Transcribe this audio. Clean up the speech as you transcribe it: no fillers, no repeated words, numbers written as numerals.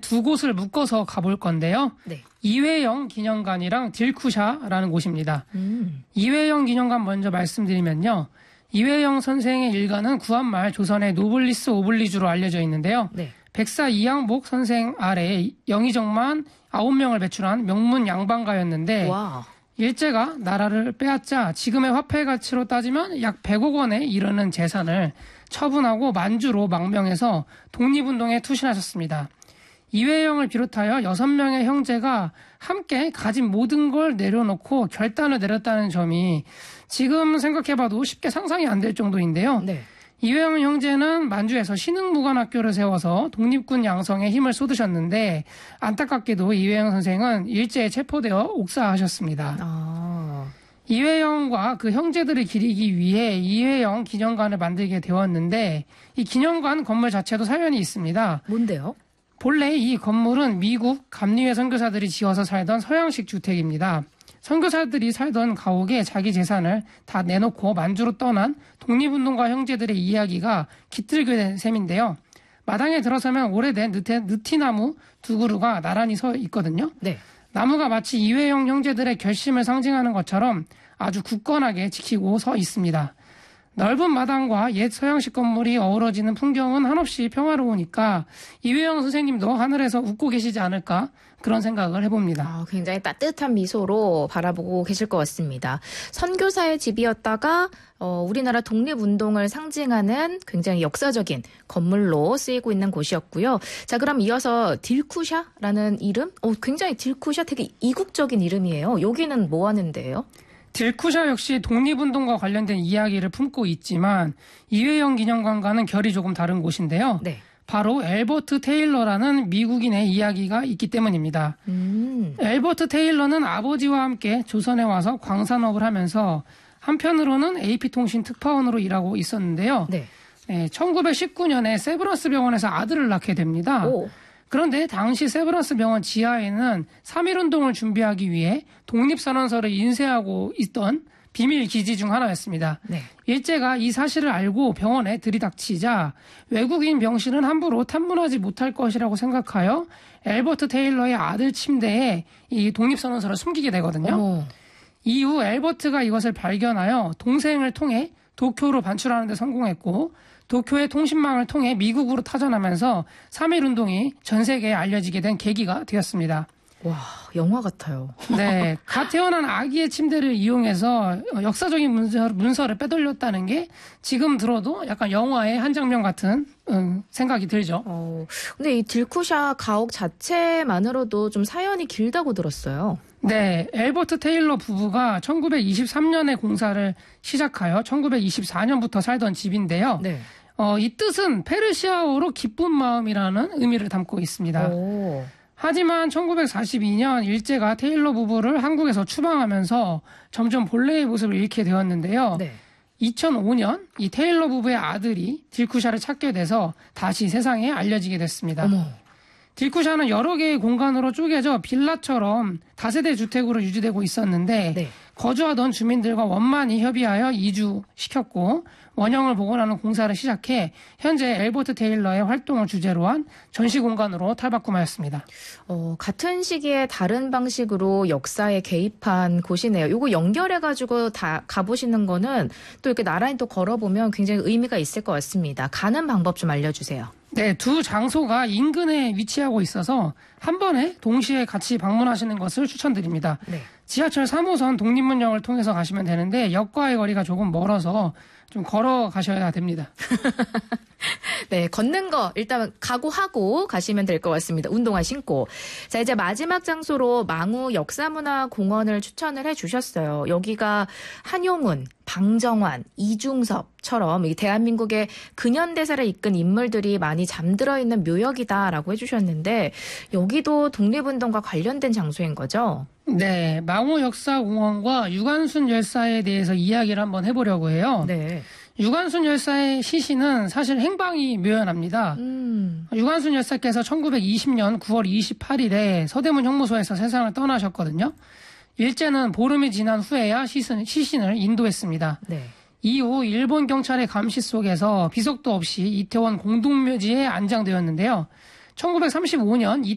두 곳을 묶어서 가볼 건데요. 네. 이회영 기념관이랑 딜쿠샤라는 곳입니다. 이회영 기념관 먼저 말씀드리면요. 이회영 선생의 일가는 구한말 조선의 노블리스 오블리주로 알려져 있는데요. 네. 백사 이양복 선생 아래 영의정만 9명을 배출한 명문 양반가였는데 와. 일제가 나라를 빼앗자 지금의 화폐 가치로 따지면 약 100억 원에 이르는 재산을 처분하고 만주로 망명해서 독립운동에 투신하셨습니다. 이회영을 비롯하여 6명의 형제가 함께 가진 모든 걸 내려놓고 결단을 내렸다는 점이 지금 생각해봐도 쉽게 상상이 안 될 정도인데요. 네. 이회영 형제는 만주에서 신흥무관학교를 세워서 독립군 양성에 힘을 쏟으셨는데 안타깝게도 이회영 선생은 일제에 체포되어 옥사하셨습니다. 아. 이회영과 그 형제들을 기리기 위해 이회영 기념관을 만들게 되었는데 이 기념관 건물 자체도 사연이 있습니다. 뭔데요? 본래 이 건물은 미국 감리회 선교사들이 지어서 살던 서양식 주택입니다. 선교사들이 살던 가옥에 자기 재산을 다 내놓고 만주로 떠난 독립운동가 형제들의 이야기가 깃들게 된 셈인데요. 마당에 들어서면 오래된 느티나무 두 그루가 나란히 서 있거든요. 네. 나무가 마치 이회영 형제들의 결심을 상징하는 것처럼 아주 굳건하게 지키고 서 있습니다. 넓은 마당과 옛 서양식 건물이 어우러지는 풍경은 한없이 평화로우니까 이회영 선생님도 하늘에서 웃고 계시지 않을까 그런 생각을 해봅니다. 아, 굉장히 따뜻한 미소로 바라보고 계실 것 같습니다. 선교사의 집이었다가 우리나라 독립운동을 상징하는 굉장히 역사적인 건물로 쓰이고 있는 곳이었고요. 자, 그럼 이어서 딜쿠샤라는 이름? 굉장히 딜쿠샤 되게 이국적인 이름이에요. 여기는 뭐 하는 데예요? 딜쿠샤 역시 독립운동과 관련된 이야기를 품고 있지만 이회영 기념관과는 결이 조금 다른 곳인데요. 네. 바로 엘버트 테일러라는 미국인의 이야기가 있기 때문입니다. 엘버트 테일러는 아버지와 함께 조선에 와서 광산업을 하면서 한편으로는 AP통신 특파원으로 일하고 있었는데요. 네. 1919년에 세브란스 병원에서 아들을 낳게 됩니다. 오. 그런데 당시 세브란스 병원 지하에는 3.1운동을 준비하기 위해 독립선언서를 인쇄하고 있던 비밀 기지 중 하나였습니다. 네. 일제가 이 사실을 알고 병원에 들이닥치자 외국인 병실은 함부로 탐문하지 못할 것이라고 생각하여 엘버트 테일러의 아들 침대에 이 독립선언서를 숨기게 되거든요. 어머. 이후 엘버트가 이것을 발견하여 동생을 통해 도쿄로 반출하는 데 성공했고 도쿄의 통신망을 통해 미국으로 타전하면서 3.1운동이 전 세계에 알려지게 된 계기가 되었습니다. 와, 영화 같아요. 네, 갓 태어난 아기의 침대를 이용해서 역사적인 문서를 빼돌렸다는 게 지금 들어도 약간 영화의 한 장면 같은 생각이 들죠. 근데 이 딜쿠샤 가옥 자체만으로도 좀 사연이 길다고 들었어요. 네, 엘버트 테일러 부부가 1923년에 공사를 시작하여 1924년부터 살던 집인데요. 네. 이 뜻은 페르시아어로 기쁜 마음이라는 의미를 담고 있습니다. 오. 하지만 1942년 일제가 테일러 부부를 한국에서 추방하면서 점점 본래의 모습을 잃게 되었는데요. 네. 2005년 이 테일러 부부의 아들이 딜쿠샤를 찾게 돼서 다시 세상에 알려지게 됐습니다. 어머. 딜쿠샤는 여러 개의 공간으로 쪼개져 빌라처럼 다세대 주택으로 유지되고 있었는데 네. 거주하던 주민들과 원만히 협의하여 이주시켰고 원형을 복원하는 공사를 시작해 현재 엘버트 테일러의 활동을 주제로 한 전시 공간으로 탈바꿈하였습니다. 같은 시기에 다른 방식으로 역사에 개입한 곳이네요. 이거 연결해가지고 다 가보시는 거는 또 이렇게 나란히 또 걸어보면 굉장히 의미가 있을 것 같습니다. 가는 방법 좀 알려주세요. 네, 두 장소가 인근에 위치하고 있어서 한 번에 동시에 같이 방문하시는 것을 추천드립니다. 네. 지하철 3호선 독립문역을 통해서 가시면 되는데 역과의 거리가 조금 멀어서 좀 걸어가셔야 됩니다. 네, 걷는 거 일단 각오하고 가시면 될 것 같습니다. 운동화 신고. 자, 이제 마지막 장소로 망우 역사문화공원을 추천을 해주셨어요. 여기가 한용운, 방정환, 이중섭처럼 이 대한민국의 근현대사를 이끈 인물들이 많이 잠들어 있는 묘역이다라고 해주셨는데 여기도 독립운동과 관련된 장소인 거죠? 네, 망우 역사공원과 유관순 열사에 대해서 이야기를 한번 해보려고 해요. 네. 유관순 열사의 시신은 사실 행방이 묘연합니다. 유관순 열사께서 1920년 9월 28일에 서대문 형무소에서 세상을 떠나셨거든요. 일제는 보름이 지난 후에야 시신을 인도했습니다. 네. 이후 일본 경찰의 감시 속에서 비석도 없이 이태원 공동묘지에 안장되었는데요. 1935년